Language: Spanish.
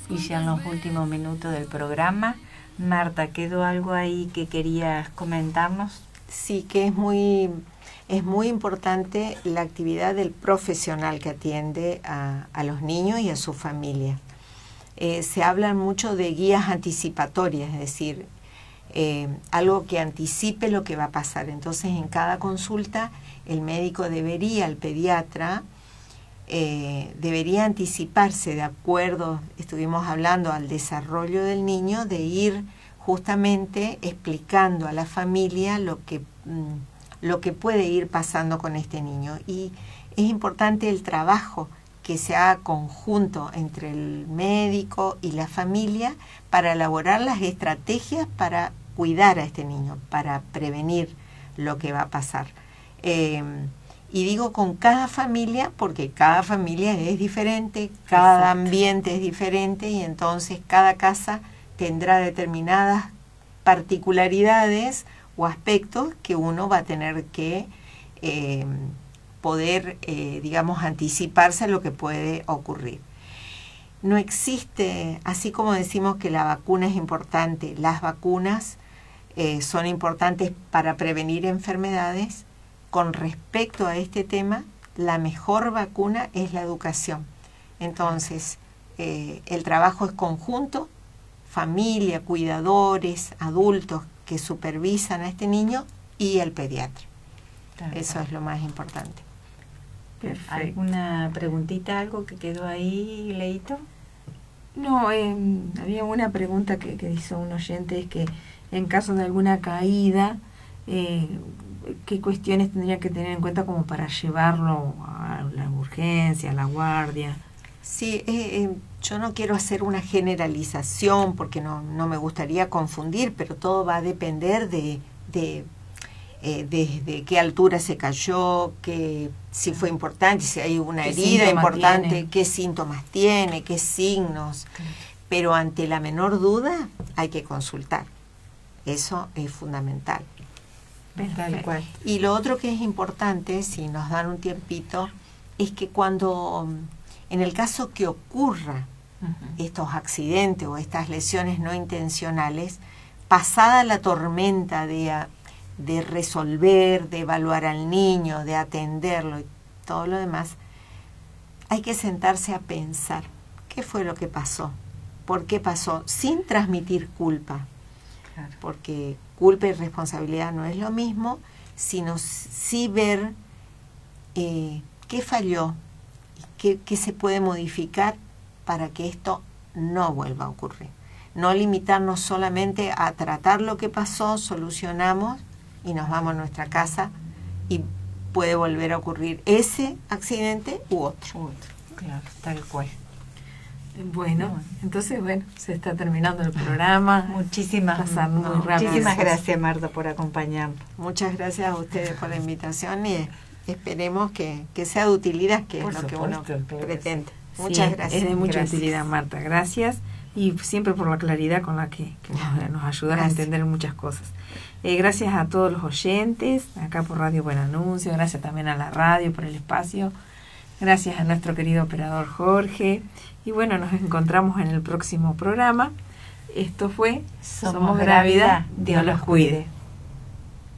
Y ya en los últimos minutos del programa, Marta, ¿quedó algo ahí que querías comentarnos? Sí, que es muy importante la actividad del profesional que atiende a los niños y a su familia. Se habla mucho de guías anticipatorias, es decir, algo que anticipe lo que va a pasar. Entonces, en cada consulta, el médico debería, el pediatra, debería anticiparse de acuerdo, estuvimos hablando, al desarrollo del niño, de ir justamente explicando a la familia lo que puede ir pasando con este niño. Y es importante el trabajo que se haga conjunto entre el médico y la familia para elaborar las estrategias para cuidar a este niño, para prevenir lo que va a pasar. Y digo con cada familia porque cada familia es diferente, cada Exacto. ambiente es diferente y entonces cada casa tendrá determinadas particularidades o aspectos que uno va a tener que poder, digamos, anticiparse a lo que puede ocurrir. No existe, así como decimos que la vacuna es importante, las vacunas son importantes para prevenir enfermedades. Con respecto a este tema, la mejor vacuna es la educación. Entonces, el trabajo es conjunto, familia, cuidadores, adultos que supervisan a este niño y el pediatra. Eso es lo más importante. Perfecto. ¿Alguna preguntita, algo que quedó ahí, Leito? No, había una pregunta que hizo un oyente, es que en caso de alguna caída, ¿qué cuestiones tendría que tener en cuenta como para llevarlo a la urgencia, a la guardia? Sí, yo no quiero hacer una generalización porque no me gustaría confundir, pero todo va a depender de desde qué altura se cayó, si fue importante, si hay una herida importante, tiene, qué síntomas tiene, qué signos. Claro. Pero ante la menor duda hay que consultar. Eso es fundamental. Tal cual. Y lo otro que es importante, si nos dan un tiempito, es que cuando, en el caso que ocurra estos accidentes o estas lesiones no intencionales, pasada la tormenta de resolver, de evaluar al niño, de atenderlo y todo lo demás, hay que sentarse a pensar qué fue lo que pasó, por qué pasó, sin transmitir culpa. Claro. Porque culpa y responsabilidad no es lo mismo, sino sí ver qué falló y qué se puede modificar para que esto no vuelva a ocurrir. No limitarnos solamente a tratar lo que pasó, solucionamos y nos vamos a nuestra casa y puede volver a ocurrir ese accidente u otro. Claro, tal cual. Bueno, entonces, se está terminando el programa. Muchísimas gracias, Marta, por acompañarnos. Muchas gracias a ustedes por la invitación y esperemos que sea de utilidad, que es lo que uno pretende. Muchas gracias. Es de mucha utilidad, Marta. Gracias. Y siempre por la claridad con la que nos ayudas a entender muchas cosas. Gracias a todos los oyentes, acá por Radio Buen Anuncio, gracias también a la radio por el espacio, gracias a nuestro querido operador Jorge, y nos encontramos en el próximo programa. Esto fue Somos Gravidad, Dios los cuide.